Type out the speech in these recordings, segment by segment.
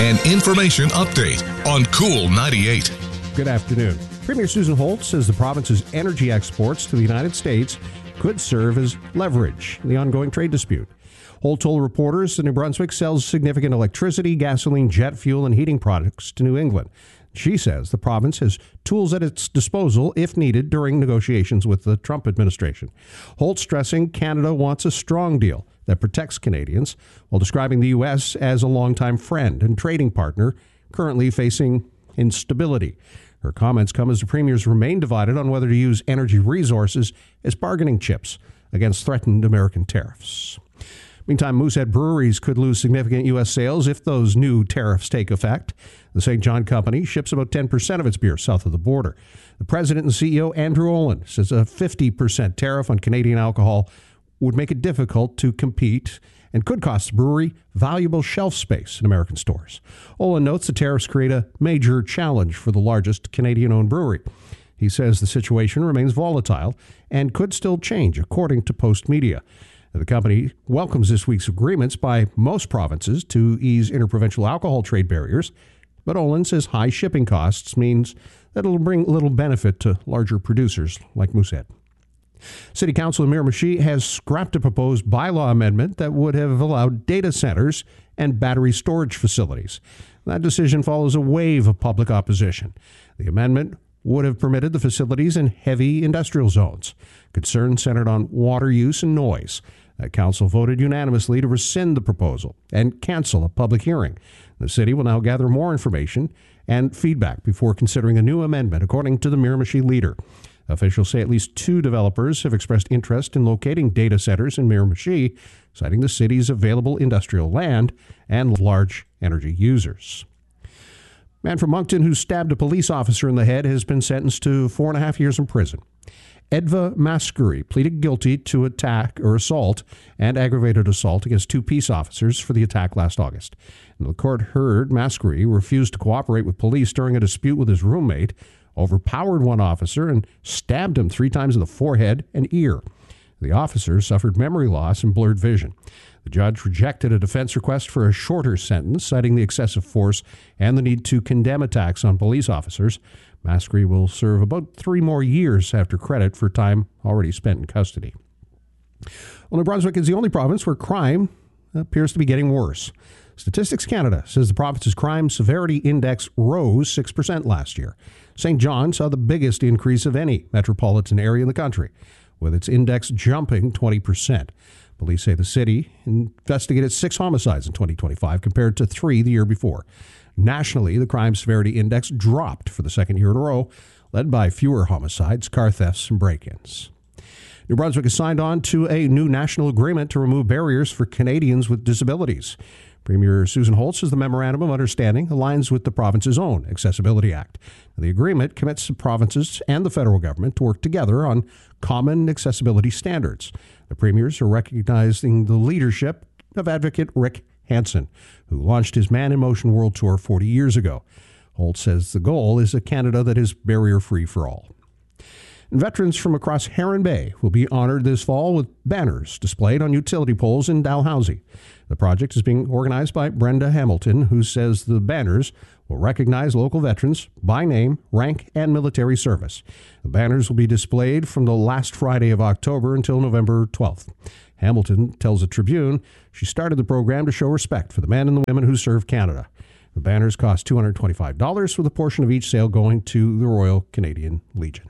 An information update on Cool 98. Good afternoon. Premier Susan Holt says the province's energy exports to the United States could serve as leverage in the ongoing trade dispute. Holt told reporters that New Brunswick sells significant electricity, gasoline, jet fuel, and heating products to New England. She says the province has tools at its disposal if needed during negotiations with the Trump administration. Holt stressing Canada wants a strong deal that protects Canadians, while describing the U.S. as a longtime friend and trading partner currently facing instability. Her comments come as the premiers remain divided on whether to use energy resources as bargaining chips against threatened American tariffs. Meantime, Moosehead breweries could lose significant U.S. sales if those new tariffs take effect. The St. John Company ships about 10% of its beer south of the border. The president and CEO, Andrew Olin, says a 50% tariff on Canadian alcohol would make it difficult to compete and could cost the brewery valuable shelf space in American stores. Olin notes the tariffs create a major challenge for the largest Canadian-owned brewery. He says the situation remains volatile and could still change, according to Post Media. The company welcomes this week's agreements by most provinces to ease interprovincial alcohol trade barriers, but Olin says high shipping costs means that it'll bring little benefit to larger producers like Moosehead. City Council in Miramichi has scrapped a proposed bylaw amendment that would have allowed data centers and battery storage facilities. That decision follows a wave of public opposition. The amendment would have permitted the facilities in heavy industrial zones. Concerns centered on water use and noise. The council voted unanimously to rescind the proposal and cancel a public hearing. The city will now gather more information and feedback before considering a new amendment, according to the Miramichi leader. Officials say at least 2 developers have expressed interest in locating data centers in Miramichi, citing the city's available industrial land and large energy users. Man from Moncton who stabbed a police officer in the head has been sentenced to 4.5 years in prison. Edva Mascuri pleaded guilty to assault and aggravated assault against 2 peace officers for the attack last August. And the court heard Mascuri refused to cooperate with police during a dispute with his roommate, overpowered one officer and stabbed him 3 times in the forehead and ear. The officer suffered memory loss and blurred vision. The judge rejected a defense request for a shorter sentence, citing the excessive force and the need to condemn attacks on police officers. Mascuri will serve about 3 more years after credit for time already spent in custody. Well, New Brunswick is the only province where crime appears to be getting worse. Statistics Canada says the province's crime severity index rose 6% last year. St. John saw the biggest increase of any metropolitan area in the country, with its index jumping 20%. Police say the city investigated 6 homicides in 2025 compared to 3 the year before. Nationally, the crime severity index dropped for the second year in a row, led by fewer homicides, car thefts, and break-ins. New Brunswick has signed on to a new national agreement to remove barriers for Canadians with disabilities. Premier Susan Holt says the Memorandum of Understanding aligns with the province's own Accessibility Act. The agreement commits the provinces and the federal government to work together on common accessibility standards. The premiers are recognizing the leadership of advocate Rick Hansen, who launched his Man in Motion World Tour 40 years ago. Holt says the goal is a Canada that is barrier-free for all. And veterans from across Heron Bay will be honored this fall with banners displayed on utility poles in Dalhousie. The project is being organized by Brenda Hamilton, who says the banners will recognize local veterans by name, rank, and military service. The banners will be displayed from the last Friday of October until November 12th. Hamilton tells the Tribune she started the program to show respect for the men and the women who serve Canada. The banners cost $225, with a portion of each sale going to the Royal Canadian Legion.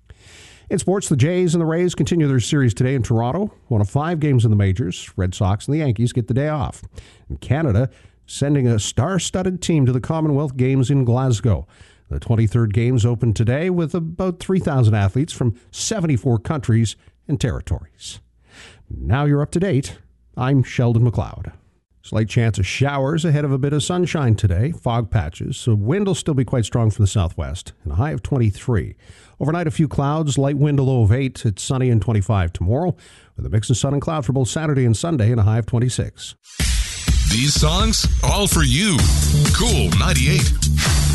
In sports, the Jays and the Rays continue their series today in Toronto. One of 5 games in the majors, Red Sox and the Yankees get the day off. In Canada, sending a star-studded team to the Commonwealth Games in Glasgow. The 23rd Games open today with about 3,000 athletes from 74 countries and territories. Now you're up to date. I'm Sheldon McLeod. Slight chance of showers ahead of a bit of sunshine today. Fog patches. The wind will still be quite strong from the southwest, and a high of 23. Overnight, a few clouds, light wind, a low of 8. It's sunny and 25 tomorrow, with a mix of sun and cloud for both Saturday and Sunday, and a high of 26. These songs, all for you. Cool 98.